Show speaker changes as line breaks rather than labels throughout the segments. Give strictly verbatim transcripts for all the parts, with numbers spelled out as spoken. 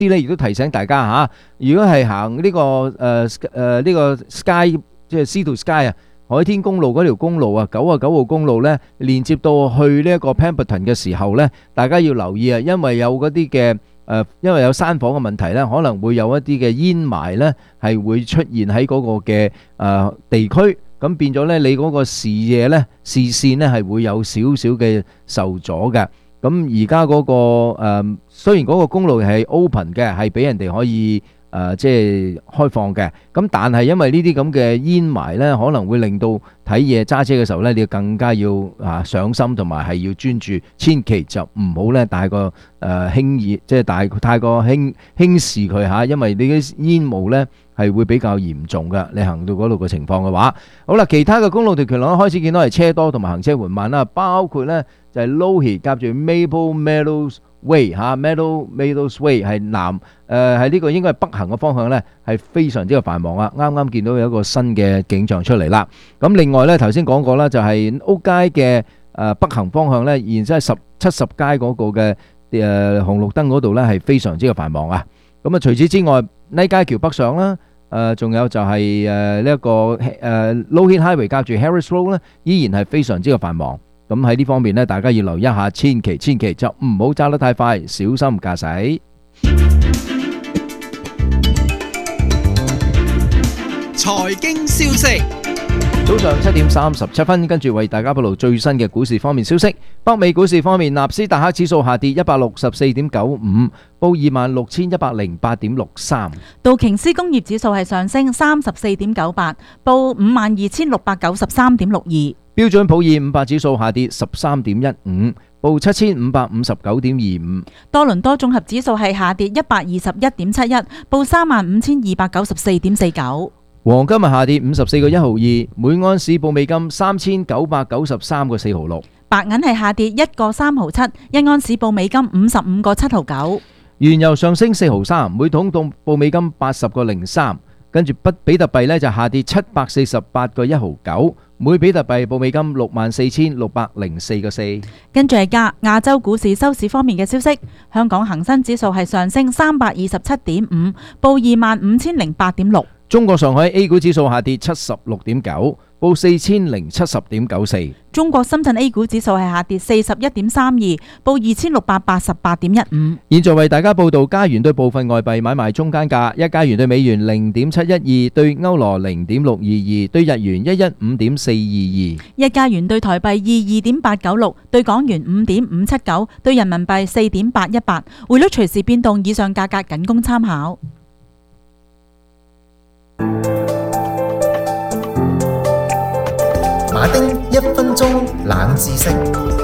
啲咧，亦都提醒大家嚇，如果係行呢個誒誒呢個 Sky 即係 Sea to Sky 啊，海天公路嗰條公路啊，九啊九號公路咧，連接到去呢一個 Pemberton 嘅時候咧，大家要留意啊，因為有嗰啲嘅誒，因為有山火嘅問題咧，可能會有一啲嘅煙霾咧，係會出現喺嗰個嘅誒地區，咁變咗咧，你嗰個視野咧、視線咧係會有少少嘅受阻嘅。咁而家嗰個誒，雖然嗰個公路係 open 嘅，係俾人哋可以誒即係開放嘅，咁但係因為呢啲咁嘅煙霾咧，可能會令到睇嘢揸車嘅時候咧，你要更加要啊上心，同埋係要專注，千祈就唔好咧太過誒輕易，即係大太過輕輕視佢嚇，因為你啲煙霧咧係會比較嚴重嘅。你行到嗰度嘅情況嘅話，好啦，其他嘅公路條橋路開始見到係車多同埋行車緩慢啦，包括咧就係 Lohe 夾住 Maple Meadows Way 嚇 ，Maple Meadows Way 係南誒喺呢個應該係北行嘅方向咧，係非常之嘅繁忙啊！啱啱見到有一個新嘅景象出嚟啦。咁另外咧頭先講過啦，就係屋街嘅誒北行方向咧，然之後十七十街嗰個嘅誒紅綠燈嗰度咧係非常之嘅繁忙啊！咁啊除此之外，呢街橋北上啦，誒仲有就係誒呢一個誒 Lohe Highway 夾住 Harris Road 咧，依然係非常之嘅繁忙。咁喺呢方面咧，大家要留意一下，千祈千祈就唔好揸得太快，小心駕駛。
財經消息，
早上七點三十七分，跟住為大家報道最新嘅股市方面消息。北美股市方面，納斯達克指數下跌一百六十四點九五，報二萬六千一百零八點六三。
道瓊斯工業指數係上升三十四點九八，報五萬二千六百九十三點六二。
標準普爾五百指數下跌十三點一五，報七千五百五十九點二五。
多倫多綜合指數係下跌一百二十一點七一，報三萬五千二百九十四點四九。
黃金日下跌五十四個一毫二，每安士報美金三千九百九十三個四毫六。
白銀係下跌一個三毫七，一安士報美金五十五個七毫九。
原油上升四毫三，每桶到報美金八十個零三。跟住不比特幣呢就下跌七百四十八個一毫九，每比特幣報美金六萬四千六百零四個四。
跟住係亞亞洲股市收市方面嘅消息，香港恒生指數係上升三百二十七點五，報二萬五千零八點六。
中國上海 A 股指數下跌七十六點九，報四千零七十點九四。
中國深圳 A 股指數係下跌四十一點三二，報二千六百八十八點一五。
現在為大家報道加元對部分外幣買賣中間價：一加元對美元零點七一二，對歐羅零點六二二，對日元一一五點四二二。
一加元對台幣二二點八九六，對港元五點五七九，對人民幣四點八一八。匯率隨時變動，以上價格僅供參考。
馬丁一分鐘冷知識。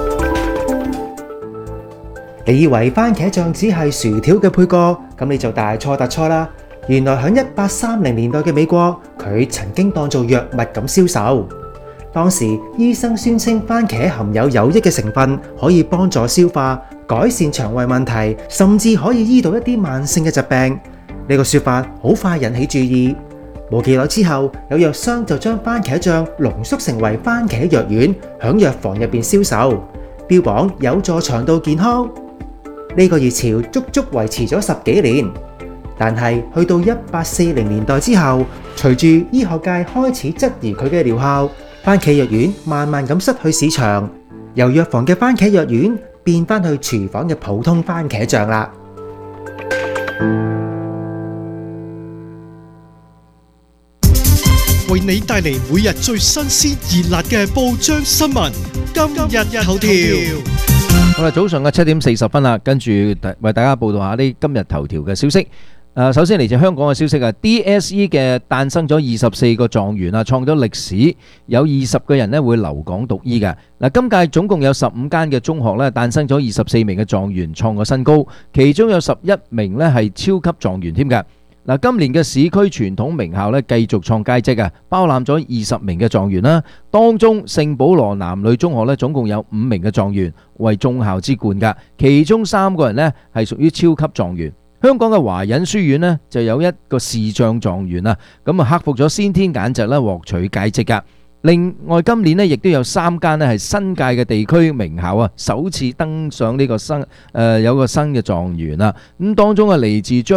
你以為番茄醬只係薯條嘅配角，咁你就大錯特錯啦。原來喺一八三零年代嘅美國，佢曾經當做藥物咁銷售。當時醫生宣稱番茄含有有益嘅成分，可以幫助消化、改善腸胃問題，甚至可以醫到一啲慢性嘅疾病。呢個說法好快引起注意。冇幾耐之後，有藥商就將番茄醬濃縮成為番茄藥丸，響藥房入邊銷售，標榜有助腸道健康。呢個熱潮足足維持咗十幾年，但係去到一八四零年代之後，隨住醫學界開始質疑佢嘅療效，番茄藥丸慢慢咁失去市場，由藥房嘅番茄藥丸變翻去廚房嘅普通番茄醬啦。
為你帶嚟每日最新鮮熱辣嘅報章新聞，今日頭條。
好啦，早上嘅七點四十分啦，跟住為大家報道下啲今日頭條嘅消息。誒，首先嚟自香港嘅消息啊 ，D S E 嘅誕生咗二十四個狀元啊，創咗歷史，有二十個人咧會留港讀醫嘅。嗱，今屆總共有十五間嘅中學咧誕生咗二十四名嘅狀元，創個新高，其中有十一名咧係超級狀元添嘅。嗱，今年嘅市區傳統名校咧繼續創佳績啊，包攬咗二十名嘅狀元啦。當中聖保羅男女中學咧總共有五名嘅狀元為眾校之冠㗎，其中三個人咧係屬於超級狀元。香港嘅華仁書院呢就有一個視障狀元啊，咁啊克服咗先天簡疾啦，獲取佳績㗎。 另外今年呢，亦都有三間呢係新界嘅地區名校啊，首次登上呢個新誒、呃、有個新嘅狀元啦。咁當中啊嚟自將